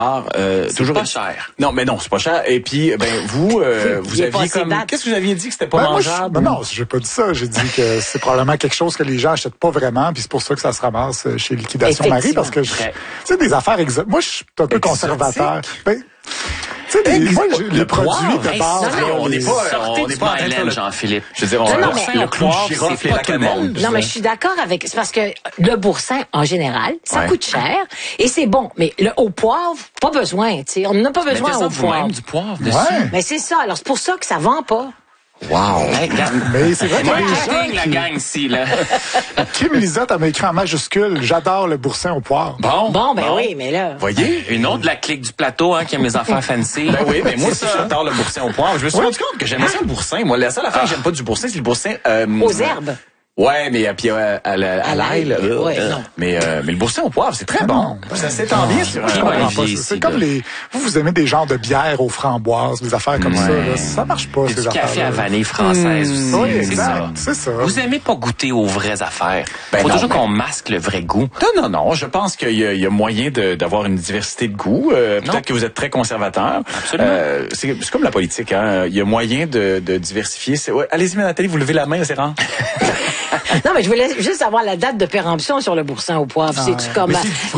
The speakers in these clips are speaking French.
toujours pas cher. Non, mais non, c'est pas cher. Et puis, vous aviez comme... Qu'est-ce que vous aviez dit que c'était pas mangeable? Non, j'ai pas dit ça. J'ai dit que c'est probablement quelque chose que les gens achètent pas vraiment, puis c'est pour ça que ça se ramasse chez Liquidation Marie, parce que, tu sais, des affaires exotiques. Moi, je suis un peu conservateur. Tu sais, les produits de base... on n'est pas en train de Jean-Philippe. Je veux dire, le clou de girofle et la cannelle. Non, mais je suis d'accord avec... C'est parce que le boursin, en général, ça coûte cher et c'est bon. Mais au poivre, pas besoin. Tu sais, on n'a pas besoin au poivre. Du poivre dessus. Ouais. Mais c'est ça. Alors, c'est pour ça que ça vend pas. Wow! Mais c'est vrai que la gang ici, là. Kim Lizotte, elle m'a écrit en majuscule, j'adore le boursin au poivre. Bon, oui, mais là... Voyez? Une autre de la clique du plateau, qui aime les affaires fancy. Ben oui, mais moi aussi, j'adore le boursin au poivre. Je me suis rendu compte que j'aimais ça, le boursin. Moi, la seule affaire que j'aime pas du boursin, c'est le boursin... aux herbes. Ouais, mais puis à l'ail, mais le boursin au poivre, c'est très bon. Ça s'étend bien sur c'est comme vous aimez des genres de bières aux framboises, des affaires comme ça, là. Ça marche pas, ces affaires. Du café à vanille française aussi. Oui, exact, c'est ça. Vous aimez pas goûter aux vraies affaires. Faut toujours qu'on masque le vrai goût. Non, je pense qu'il y a moyen d'avoir une diversité de goût. Peut-être que vous êtes très conservateur. Absolument. C'est comme la politique, hein. Il y a moyen de diversifier. Allez-y, Nathalie, vous levez la main, c'est rare. Non, mais je voulais juste avoir la date de péremption sur le boursin au poivre. C'est-tu comme...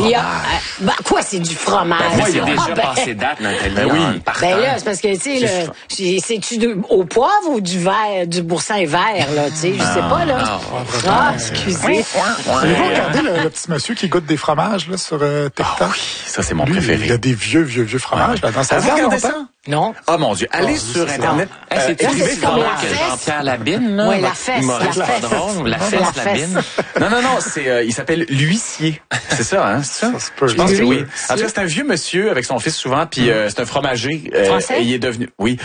quoi, c'est du fromage? Moi, il y a déjà passé date, Nathalie. Ben là, c'est parce que, tu sais, c'est-tu au poivre ou du boursin vert, là, tu sais, je sais pas, là. Excusez. Avez-vous regardé le petit monsieur qui goûte des fromages, là, sur TikTok? Oui, ça, c'est mon préféré. Il y a des vieux fromages, là, dans sa vie. Ça? Non. Oh mon Dieu, allez sur Internet. C'est écrivé comme Jean-Pierre Labine, là. Oui, la fesse. La fesse Labine. Non, il s'appelle l'huissier. C'est ça, hein? C'est ça? Ça se peut. Je pense que oui. En tout cas, c'est un vieux monsieur avec son fils souvent, puis c'est un fromager. Français? Et il est devenu, oui.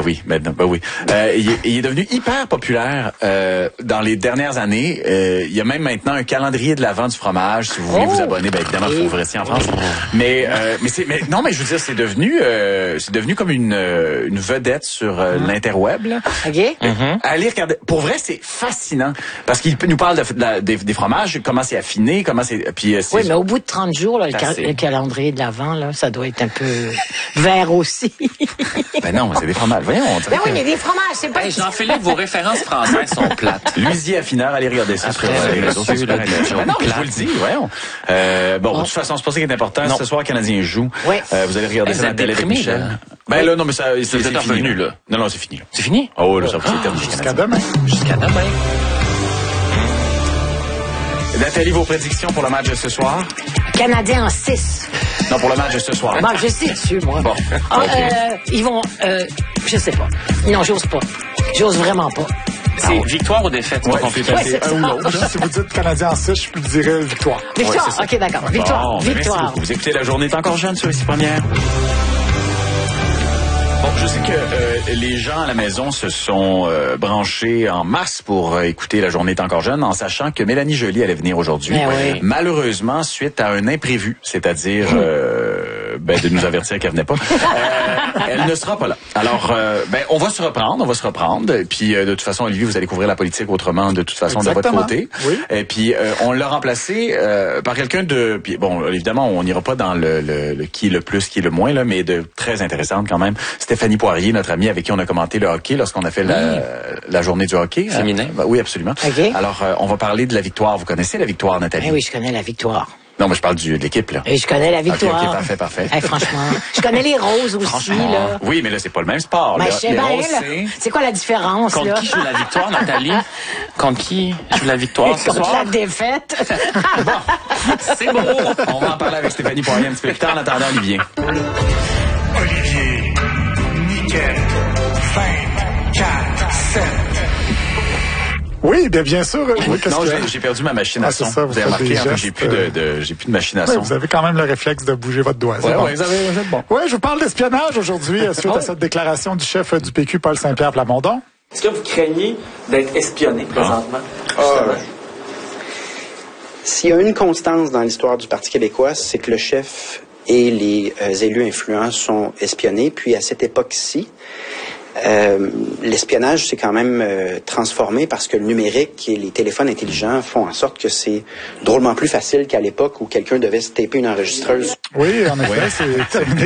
Il est devenu hyper populaire, dans les dernières années. Il y a même maintenant un calendrier de l'Avent du fromage. Si vous voulez vous abonner, évidemment, il faut vous rester en France. Mais je veux dire, c'est devenu comme une vedette sur l'interweb. Là. OK. Allez regarder. Pour vrai, c'est fascinant. Parce qu'il nous parle des fromages, comment c'est affiné, comment c'est... Puis, oui, mais au bout de 30 jours, là, le calendrier de l'Avent, là, ça doit être un peu vert aussi. Ben non, c'est des fromages. Voyons, oui, mais des fromages, c'est pas... Jean-Philippe, vos références françaises sont plates. L'huissier affineur, allez regarder ça. Non, je vous le dis, voyons. De toute façon, c'est pas ça qui est important. Ce soir, le Canadien joue. Oui. Vous allez regarder ça dans la télé avec Michel. Ben là, non, mais ça, c'est revenu, là. Non, c'est fini. C'est fini? Oh, là, ça c'est terminé. Jusqu'à demain. Nathalie, vos prédictions pour le match de ce soir? Canadien en 6. Non, pour le match de ce soir. Bon, je sais dessus, moi. Bon. Ils vont... je sais pas. Non, j'ose pas. J'ose vraiment pas. C'est victoire ou défaite? C'est pas compliqué. C'est un ou l'autre. Si vous dites Canadien en 6, je vous dirais victoire. Victoire, OK, d'accord. Victoire. Victoire. Vous écoutez La Journée est encore jeune sur ici Première. Bon, je sais que les gens à la maison se sont branchés en masse pour écouter La Journée est encore jeune, en sachant que Mélanie Joly allait venir aujourd'hui. Oui. Malheureusement, suite à un imprévu, c'est-à-dire de nous avertir qu'elle venait pas, elle ne sera pas là. Alors, on va se reprendre. Puis, de toute façon, Olivier, vous allez couvrir la politique autrement, de toute façon, Exactement. de votre côté. Oui. Et puis, on l'a remplacé par quelqu'un de... Puis, bon, évidemment, on n'ira pas dans le qui est le plus, qui est le moins, là, mais de très intéressante quand même. Stéphanie Poirier, notre amie avec qui on a commenté le hockey lorsqu'on a fait la journée du hockey. Féminin. Oui, absolument. Okay. Alors, on va parler de la victoire. Vous connaissez la victoire, Nathalie? Oui, je connais la victoire. Non, mais je parle de l'équipe, là. Et je connais la victoire. OK, parfait. Franchement. Je connais les roses aussi, là. Oui, mais là, c'est pas le même sport. Mais là. je sais Les bien, roses, là. C'est quoi la différence, Contre là? qui joue la victoire, Nathalie? Contre qui joue la victoire ce Contre soir? la défaite. c'est beau. On va en parler avec Stéphanie Poirier un petit peu plus tard. En attendant, Olivier. Olivier, Nickel, 24, 7. Oui, bien sûr. Oui, non, j'ai perdu ma machine à son. Ça, vous avez remarqué, j'ai plus de machine à son. Vous avez quand même le réflexe de bouger votre doigt. Oui, vous êtes bon. Oui, je vous parle d'espionnage aujourd'hui suite à cette déclaration du chef du PQ, Paul Saint-Pierre Plamondon. Est-ce que vous craignez d'être espionné présentement? S'il y a une constance dans l'histoire du Parti québécois, c'est que le chef et les élus influents sont espionnés. Puis à cette époque-ci, l'espionnage s'est quand même transformé parce que le numérique et les téléphones intelligents font en sorte que c'est drôlement plus facile qu'à l'époque où quelqu'un devait se taper une enregistreuse. Oui, en effet, c'est terminé.